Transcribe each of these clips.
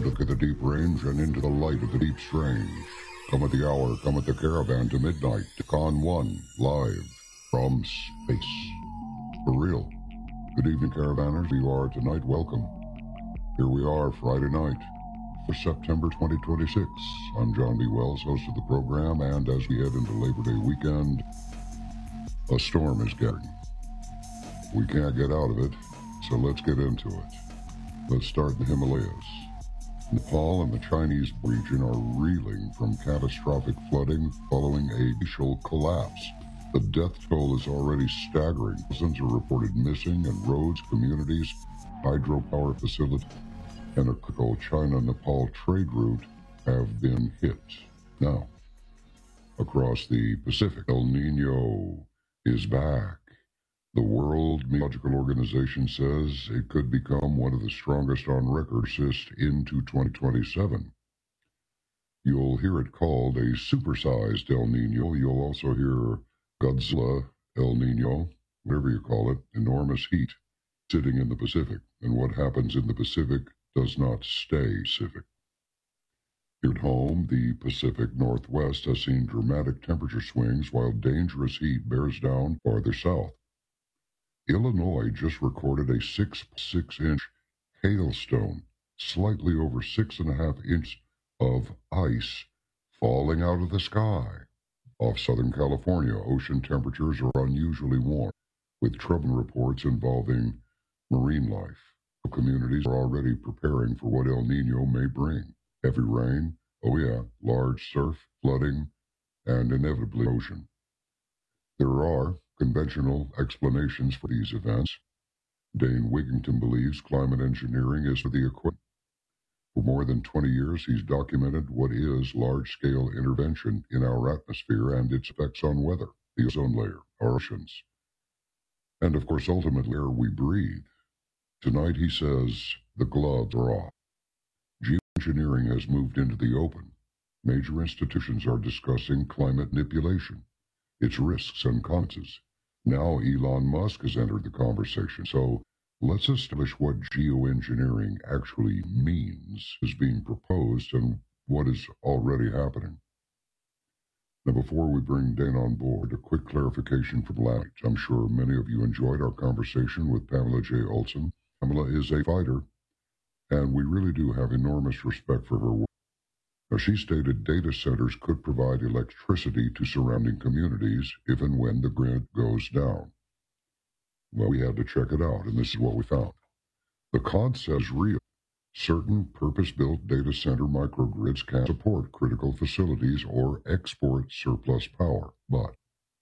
look at the deep range and into the light of the deep strange. Come at the hour, come at the caravan to midnight, to Con 1, live from space. For real. Good evening, caravanners. You are tonight welcome. Here we are, Friday night, for September 2026. I'm John B. Wells, host of the program, and as we head into Labor Day weekend, a storm is gathering. We can't get out of it, so let's get into it. Let's start in the Himalayas. Nepal and the Chinese region are reeling from catastrophic flooding following a glacial collapse. The death toll is already staggering. Thousands are reported missing, and roads, communities, hydropower facilities, and a critical China-Nepal trade route have been hit. Now, across the Pacific, El Nino is back. The World Meteorological Organization says it could become one of the strongest on record into 2027. You'll hear it called a supersized El Nino. You'll also hear Godzilla El Nino, whatever you call it, enormous heat sitting in the Pacific. And what happens in the Pacific does not stay Pacific. Here at home, the Pacific Northwest has seen dramatic temperature swings while dangerous heat bears down farther south. Illinois just recorded a 6.6-inch hailstone, slightly over 6.5 inches of ice falling out of the sky. Off Southern California, ocean temperatures are unusually warm, with troubling reports involving marine life. Communities are already preparing for what El Nino may bring. Heavy rain, large surf, flooding, and inevitably ocean. There are conventional explanations for these events. Dane Wigington believes climate engineering is for the equipment. For more than 20 years, he's documented what is large-scale intervention in our atmosphere and its effects on weather, the ozone layer, our oceans, and of course, ultimately, air we breathe. Tonight, he says, the gloves are off. Geoengineering has moved into the open. Major institutions are discussing climate manipulation, its risks and consequences. Now Elon Musk has entered the conversation, so let's establish what geoengineering actually means, is being proposed, and what is already happening. Now, before we bring Dane on board, a quick clarification from last night. I'm sure many of you enjoyed our conversation with Pamela J. Olson. Pamela is a fighter, and we really do have enormous respect for her work. Now, she stated data centers could provide electricity to surrounding communities if and when the grid goes down. Well, we had to check it out, and this is what we found. The concept is real. Certain purpose-built data center microgrids can support critical facilities or export surplus power, but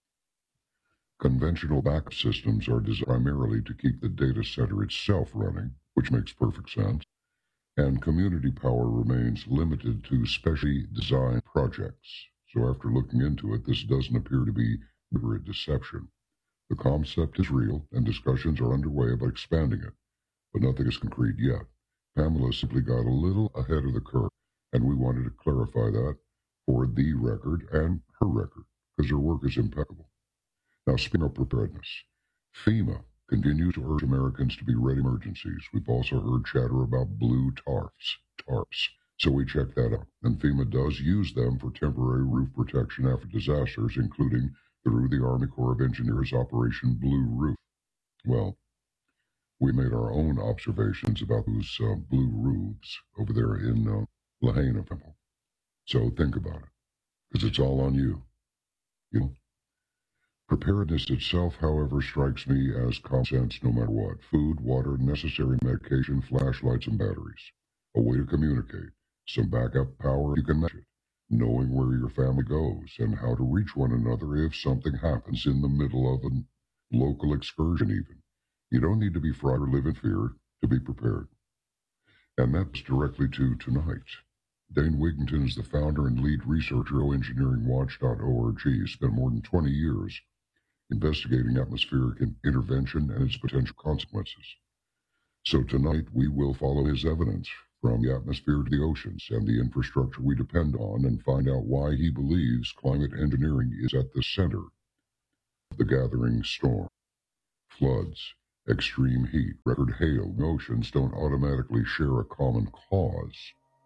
conventional backup systems are designed primarily to keep the data center itself running, which makes perfect sense, and community power remains limited to specially designed projects. So after looking into it, this doesn't appear to be deliberate deception. The concept is real, and discussions are underway about expanding it, but nothing is concrete yet. Pamela simply got a little ahead of the curve, and we wanted to clarify that for the record and her record, because her work is impeccable. Now, speaking of preparedness, FEMA continues to urge Americans to be ready for emergencies. We've also heard chatter about blue tarps. So we checked that out. And FEMA does use them for temporary roof protection after disasters, including through the Army Corps of Engineers Operation Blue Roof. Well, we made our own observations about those blue roofs over there in Lahaina Temple. So think about it, because it's all on you. You know? Preparedness itself, however, strikes me as common sense no matter what. Food, water, necessary medication, flashlights, and batteries. A way to communicate. Some backup power, you can manage it. Knowing where your family goes and how to reach one another if something happens in the middle of a local excursion even. You don't need to be frightened or live in fear to be prepared. And that's directly to tonight. Dane Wigington is the founder and lead researcher of engineeringwatch.org. He spent more than 20 years investigating atmospheric intervention and its potential consequences. So tonight we will follow his evidence from the atmosphere to the oceans and the infrastructure we depend on and find out why he believes climate engineering is at the center of the gathering storm. Floods, extreme heat, record hail, and oceans don't automatically share a common cause.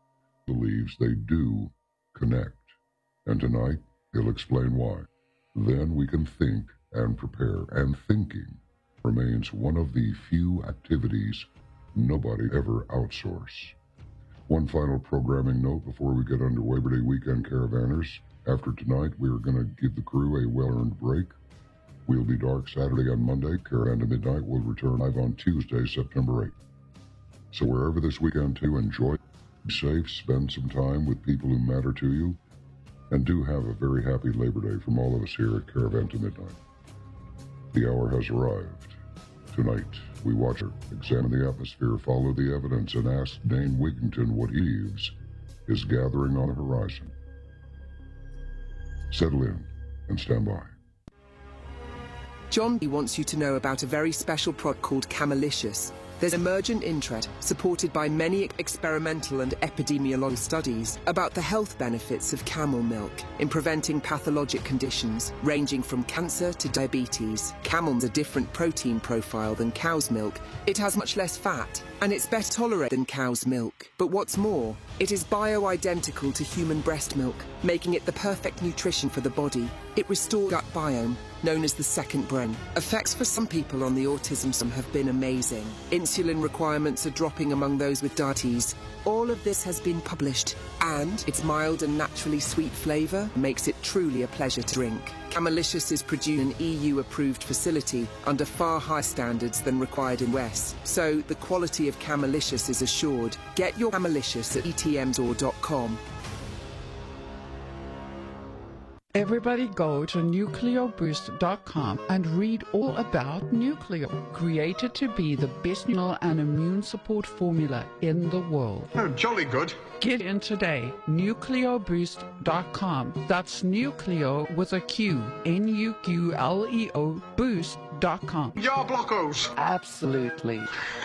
believes they do connect. And tonight, he'll explain why. Then we can think and prepare, and thinking remains one of the few activities nobody ever outsource. One final programming note before we get under Labor Day weekend, caravanners. After tonight, we are going to give the crew a well-earned break. We'll be dark Saturday and Monday. Caravan to Midnight will return live on Tuesday, September 8th. So wherever this weekend to enjoy, be safe, spend some time with people who matter to you, and do have a very happy Labor Day from all of us here at Caravan to Midnight. The hour has arrived. Tonight, we watch her, examine the atmosphere, follow the evidence, and ask Dane Wigington what he believes is gathering on the horizon. Settle in and stand by. John B. wants you to know about a very special product called Camelicious. There's emergent interest, supported by many experimental and epidemiological studies, about the health benefits of camel milk in preventing pathologic conditions, ranging from cancer to diabetes. Camel has a different protein profile than cow's milk. It has much less fat, and it's better tolerated than cow's milk. But what's more, it is bio-identical to human breast milk, making it the perfect nutrition for the body. It restores gut biome, known as the second brain. Effects for some people on the autism spectrum have been amazing. Insulin requirements are dropping among those with diabetes. All of this has been published, and its mild and naturally sweet flavour makes it truly a pleasure to drink. Camelicious is produced in an EU-approved facility under far higher standards than required in West, so the quality of Camelicious is assured. Get your Camelicious at etmstore.com. Everybody go to nucleoboost.com and read all about Nucleo, created to be the best nutritional and immune support formula in the world. Oh, jolly good. Get in today, nucleoboost.com. That's Nucleo with a Q, Nuqleo boost.com. Ya blockos. Absolutely.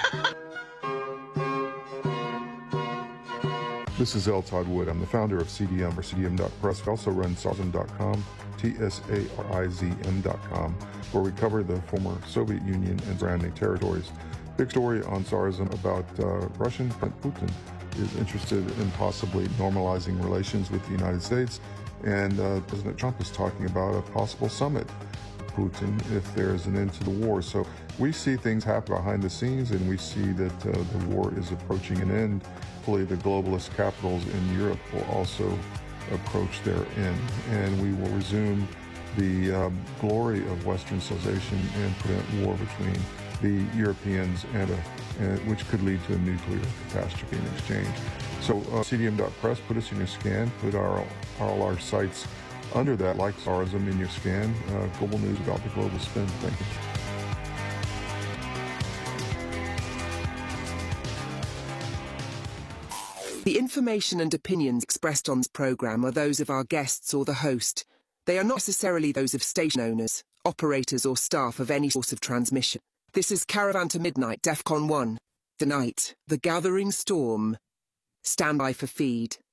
This is L. Todd Wood. I'm the founder of CDM, or CDM.press. I also run Sarizm.com, TSARIZM.com, where we cover the former Soviet Union and surrounding territories. Big story on Sarizm about Russian President Putin is interested in possibly normalizing relations with the United States, and President Trump is talking about a possible summit with Putin if there's an end to the war. So we see things happen behind the scenes, and we see that the war is approaching an end. Hopefully the globalist capitals in Europe will also approach their end, and we will resume the glory of Western civilization and prevent war between the Europeans and which could lead to a nuclear catastrophe in exchange. So CDM.press, put us in your scan, put all our sites under that, like Sarizm in your scan. Global news about the global spin. Thank you. The information and opinions expressed on this program are those of our guests or the host. They are not necessarily those of station owners, operators or staff of any source of transmission. This is Caravan to Midnight, DEFCON 1. Tonight, the gathering storm. Stand by for feed.